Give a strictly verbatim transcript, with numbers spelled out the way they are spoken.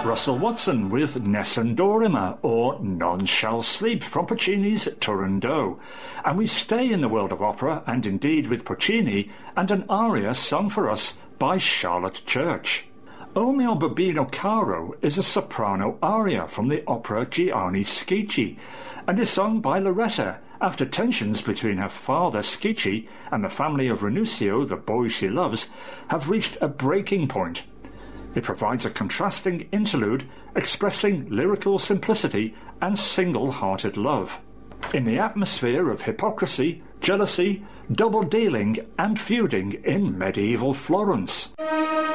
Russell Watson with Nessun Dorima, or None Shall Sleep, from Puccini's Turandot. And we stay in the world of opera, and indeed with Puccini, and an aria sung for us by Charlotte Church. O mio bambino caro is a soprano aria from the opera Gianni Schicchi, and is sung by Loretta after tensions between her father Schicchi and the family of Ranuccio, the boy she loves, have reached a breaking point. It provides a contrasting interlude expressing lyrical simplicity and single-hearted love, in the atmosphere of hypocrisy, jealousy, double-dealing and feuding in medieval Florence.